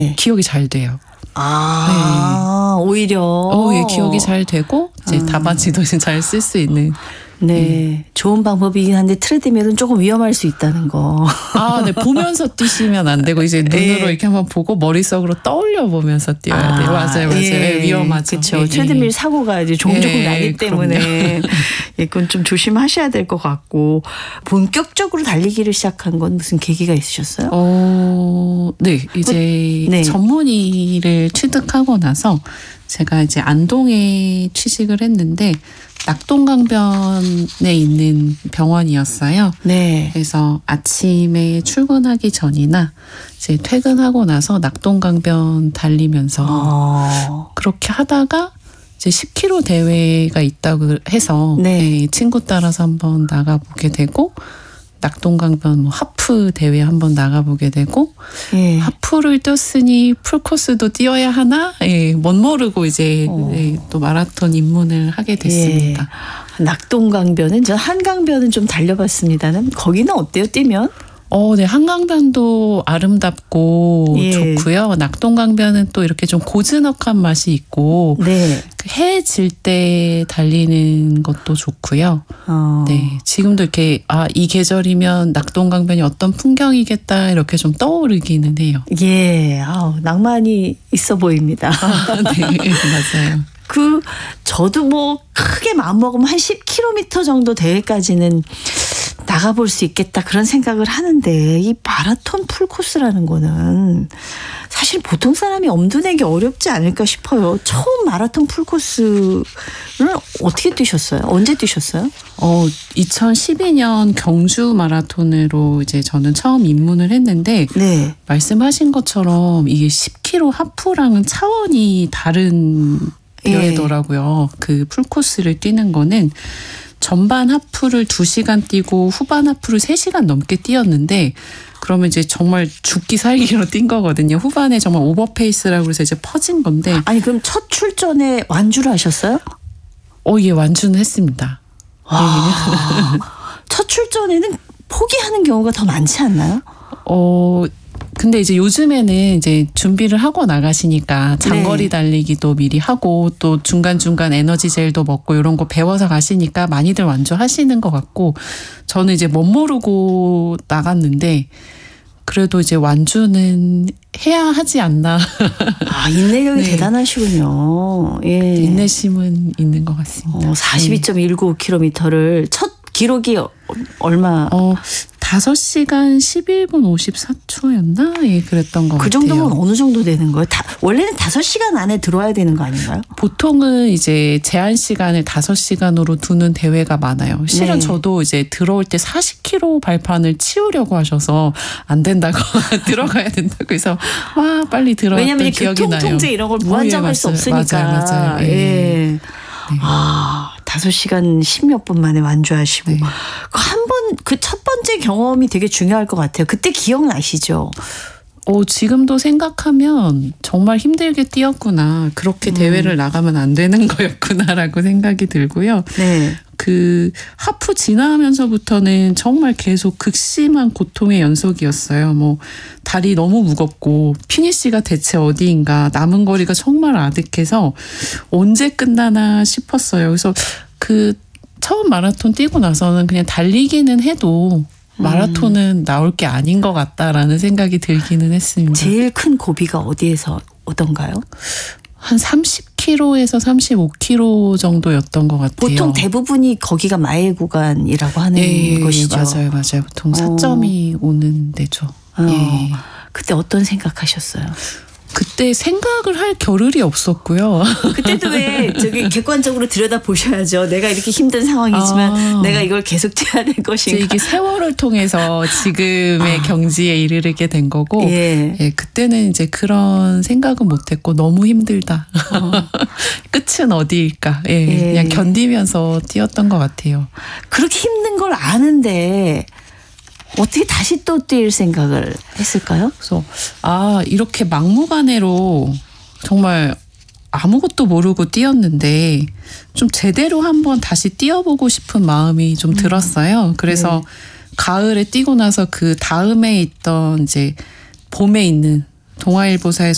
기억이 잘 돼요. 오히려. 예, 기억이 잘 되고 이제 답안지도 잘 쓸 수 있는. 네, 좋은 방법이긴 한데 트레드밀은 조금 위험할 수 있다는 거. 네, 보면서 뛰시면 안 되고 이제 눈으로 이렇게 한번 보고 머릿속으로 떠올려 보면서 뛰어야 돼요. 맞아요. 위험하죠. 그렇죠. 트레드밀 사고가 이제 종종 나기 때문에 그건 좀 조심하셔야 될 것 같고. 본격적으로 달리기를 시작한 건 무슨 계기가 있으셨어요? 네, 이제 전문의를 취득하고 나서 제가 이제 안동에 취직을 했는데 낙동강변에 있는 병원이었어요. 네. 그래서 아침에 출근하기 전이나 이제 퇴근하고 나서 낙동강변 달리면서 그렇게 하다가 이제 10km 대회가 있다고 해서 친구 따라서 한번 나가보게 되고 낙동강변 하프 대회 한번 나가보게 되고 하프를 뛰었으니 풀코스도 뛰어야 하나 멋모르고 이제 또 마라톤 입문을 하게 됐습니다. 낙동강변은 전 한강변은 좀 달려봤습니다는 거기는 어때요? 뛰면? 네, 한강변도 아름답고 좋고요. 낙동강변은 또 이렇게 좀 고즈넉한 맛이 있고 해 질 때 달리는 것도 좋고요. 네, 지금도 이렇게 이 계절이면 낙동강변이 어떤 풍경이겠다 이렇게 좀 떠오르기는 해요. 낭만이 있어 보입니다. 네, 맞아요. 저도 뭐 크게 마음먹으면 한 10km 정도 대회까지는 나가볼 수 있겠다 그런 생각을 하는데 이 마라톤 풀코스라는 거는 사실 보통 사람이 엄두내기 어렵지 않을까 싶어요. 처음 마라톤 풀코스를 어떻게 뛰셨어요? 언제 뛰셨어요? 2012년 경주 마라톤으로 이제 저는 처음 입문을 했는데 말씀하신 것처럼 이게 10km 하프랑은 차원이 다른 대회더라고요. 그 풀코스를 뛰는 거는 전반 하프를 2시간 뛰고 후반 하프를 3시간 넘게 뛰었는데 그러면 이제 정말 죽기 살기로 뛴 거거든요. 후반에 정말 오버페이스라고 해서 이제 퍼진 건데. 그럼 첫 출전에 완주를 하셨어요? 완주는 했습니다. 첫 출전에는 포기하는 경우가 더 많지 않나요? 근데 이제 요즘에는 이제 준비를 하고 나가시니까 장거리 달리기도 미리 하고 또 중간중간 에너지 젤도 먹고 이런 거 배워서 가시니까 많이들 완주하시는 것 같고 저는 이제 멋모르고 나갔는데 그래도 이제 완주는 해야 하지 않나. 인내력이 대단하시군요. 인내심은 있는 것 같습니다. 42.195km를 첫 기록이 얼마? 5시간 11분 54초였나? 그랬던 것 같아요. 그 정도면 어느 정도 되는 거예요? 원래는 5시간 안에 들어와야 되는 거 아닌가요? 보통은 이제 제한 시간을 5시간으로 두는 대회가 많아요. 실은 저도 이제 들어올 때 40km 발판을 치우려고 하셔서 안 된다고 들어가야 된다고 해서 빨리 들어왔던 기억이 나요. 왜냐하면 교통통제 이런 걸 무한정할 수 없으니까. 맞아요. 5시간 10몇 분 만에 완주하시고 그 첫 번째 경험이 되게 중요할 것 같아요. 그때 기억나시죠? 지금도 생각하면 정말 힘들게 뛰었구나. 그렇게 대회를 나가면 안 되는 거였구나라고 생각이 들고요. 그 하프 지나면서부터는 정말 계속 극심한 고통의 연속이었어요. 다리 너무 무겁고 피니시가 대체 어디인가 남은 거리가 정말 아득해서 언제 끝나나 싶었어요. 그래서 처음 마라톤 뛰고 나서는 그냥 달리기는 해도 마라톤은 나올 게 아닌 것 같다라는 생각이 들기는 했습니다. 제일 큰 고비가 어디에서 오던가요? 한 30km에서 35km 정도였던 것 같아요. 보통 대부분이 거기가 마일 구간이라고 하는 것이죠. 맞아요. 보통 4점이 오는 데죠. 그때 어떤 생각하셨어요? 그때 생각을 할 겨를이 없었고요. 그때도 왜 객관적으로 들여다보셔야죠. 내가 이렇게 힘든 상황이지만 내가 이걸 계속 뛰어야 될 것인가. 이게 세월을 통해서 지금의 경지에 이르게 된 거고 그때는 이제 그런 생각은 못했고 너무 힘들다. 끝은 어디일까. 그냥 견디면서 뛰었던 것 같아요. 그렇게 힘든 걸 아는데 어떻게 다시 또 뛸 생각을 했을까요? 그래서 이렇게 막무가내로 정말 아무것도 모르고 뛰었는데 좀 제대로 한번 다시 뛰어보고 싶은 마음이 좀 들었어요. 그래서 가을에 뛰고 나서 그 다음에 있던 이제 봄에 있는 동아일보사에서